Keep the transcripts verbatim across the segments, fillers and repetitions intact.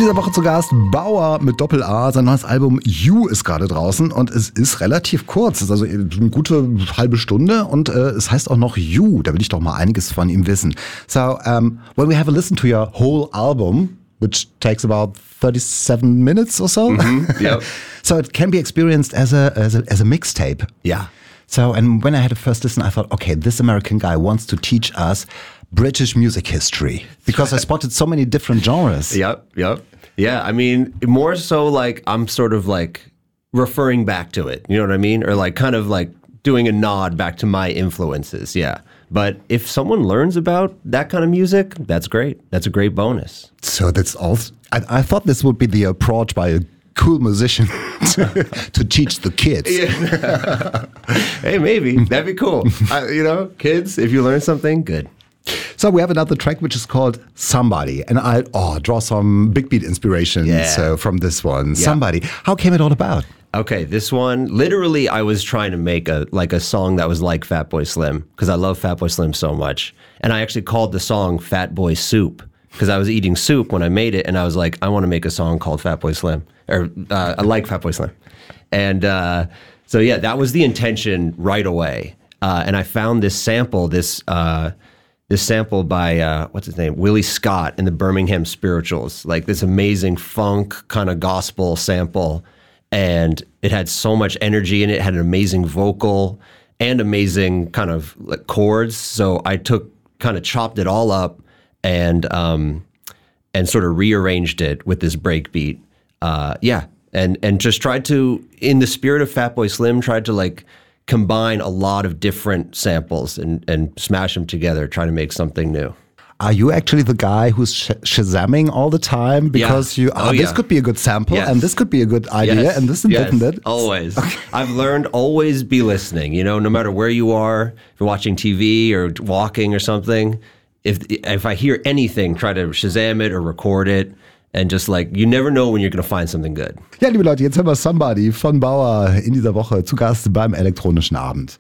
dieser Woche zu Gast Bauer mit Doppel-A. Sein neues Album You ist gerade draußen und es ist relativ kurz. Es ist also eine gute halbe Stunde und äh, es heißt auch noch You. Da will ich doch mal einiges von ihm wissen. So, um, when we have a listen to your whole album, which takes about thirty-seven minutes or so. Mm-hmm. Yep. So it can be experienced as a, as a, as a mixtape. Yeah. So, and when I had a first listen, I thought, okay, this American guy wants to teach us British music history because I spotted so many different genres. Yep, yep. Yeah, I mean, more so like I'm sort of like referring back to it, you know what I mean? Or like kind of like doing a nod back to my influences, yeah. But if someone learns about that kind of music, that's great. That's a great bonus. So that's all. I, I thought this would be the approach by a cool musician to, to teach the kids. Yeah. Hey, maybe. That'd be cool. I, you know, kids, if you learn something, good. So we have another track which is called Somebody, and I oh draw some big beat inspiration yeah. so from this one. Yeah. Somebody. How came it all about? Okay, this one, literally I was trying to make a like a song that was like Fatboy Slim because I love Fatboy Slim so much. And I actually called the song Fatboy Soup because I was eating soup when I made it and I was like, I want to make a song called Fatboy Slim or uh, I like Fatboy Slim. And uh, so yeah, that was the intention right away. Uh, and I found this sample, this uh, this sample by, uh, what's his name, Willie Scott in the Birmingham Spirituals, like this amazing funk kind of gospel sample. And it had so much energy in it, it had an amazing vocal and amazing kind of like chords. So I took, kind of chopped it all up and um, and sort of rearranged it with this breakbeat. Uh, yeah, and and just tried to, in the spirit of Fatboy Slim, tried to like combine a lot of different samples and, and smash them together, try to make something new. Are you actually the guy who's sh- shazamming all the time because yeah. you oh, oh, this yeah. could be a good sample yes. and this could be a good idea yes. and this and yes. that and that? Always. Okay. I've learned always be listening, you know, no matter where you are, if you're watching T V or walking or something, if if I hear anything, try to Shazam it or record it and just like, you never know when you're going to find something good. Ja, liebe Leute, jetzt hören wir Somebody von Bauer in dieser Woche zu Gast beim elektronischen Abend.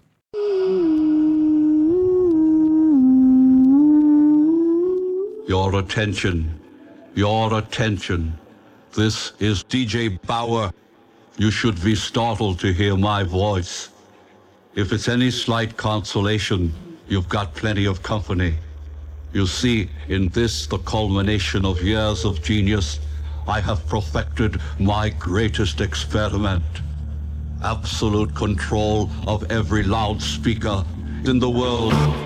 Your attention, your attention. This is D J Bauer. You should be startled to hear my voice. If it's any slight consolation, you've got plenty of company. You see, in this, the culmination of years of genius, I have perfected my greatest experiment. Absolute control of every loudspeaker in the world.